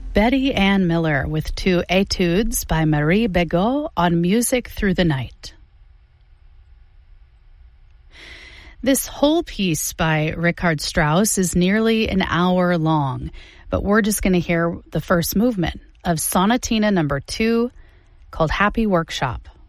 Betty Ann Miller with two etudes by Marie Begot on Music Through the Night. This whole piece by Richard Strauss is nearly an hour long, but we're just going to hear the first movement of Sonatina number 2 called Happy Workshop.